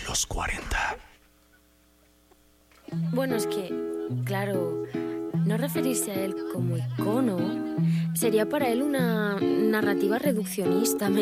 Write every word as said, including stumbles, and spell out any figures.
los cuarenta. Bueno, es que, claro, no referirse a él como icono sería para él una narrativa reduccionista, ¿me